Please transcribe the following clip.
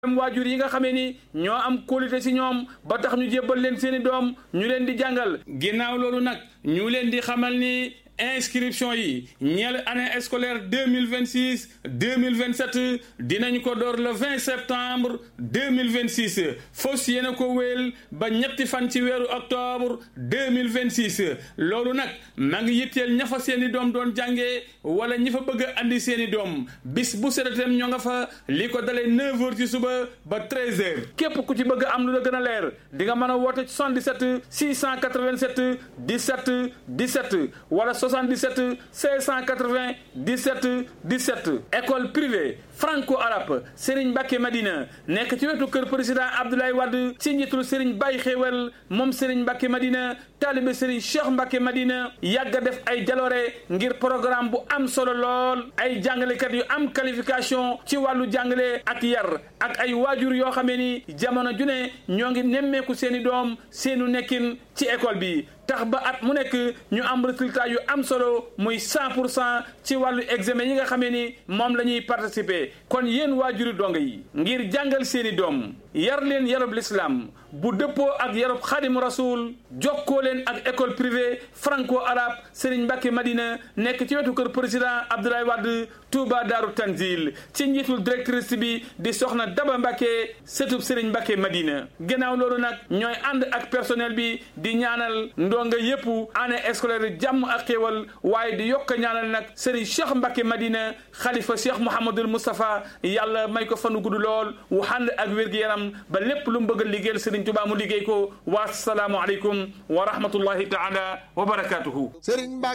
waajur yi nga xamee ni ñoo am qualité ci ñoom ba tax ñu jébbal leen seeni doom ñu leen di jàngal ginnaaw loolu nag ñu leen di xamal ni inscription yi ñeel année scolaire 2026 2027 dinañ ko door le 20 septembre 2026 fos yéena ko wéel ba ñetti fan ci weeru octobre 2026 loolu nag maa ngi yitteel ña fa seeni doom doon jàngee wala ñi fa bëgg a andi seeni doom bis bu seretem ñoo nga fa li ko dalee 9h ci suba ba 13h képp ku ci bëgg am lu la gën a leer di nga mën a woote 77 687 17 17 wala 77 580 17 17 école privée franco-arabe Serigne Mbacké Madina nekk ci wetu kër président Abdoulaye Wade ci njiitul Serigne Baye Xéewal moom Serigne Mbacké Madina taalibe Serigne Cheikh Mbacké Madina yàgg a def ay jaloore ngir programme bu am solo lool ay jàngalekat yu am qualification ci wàllu jàngale ak yar ak ay waajur yoo xamee ni jamono ju ne ñoo ngi nemmeeku seeni doom seenu nekkin ci école bi tax ba at mu nekk ñu am résultat yu am solo muy 100% ci wàllu examen yi nga xamee ni moom la ñuy participer kon yéen waajuri dong yi ngir jàngal seeni doom yar leen yarub l'islam bu dëppoo ak yarub xaadimu rasul jokkoo leen ak école privée franco-arabe Serigne Mbacké Madina nekk ci wetu kër président Abdoulaye Wade Touba Daaru Tanzil ci njiitul directrice bi di soxna Daba Mbacké sëtub Serigne Mbacké Madina gannaaw loolu nag ñooy ànd ak personnel bi di ñaanal ndonga yépp année scolaire jàmm ak xéewal waaye di yokk ñaanal nag Serigne Cheikh Mbacké Madina xalifa Cheikh Mouhamadul Moustapha yàlla may ko fanu gudd lool wu ànd ak wér-gu-yaram ba lépp lu mu bëgg a liggéeyal Serigne Touba mu liggéey ko wa salaamu aleykum wa rahmatullahi taala wa barakatuhu.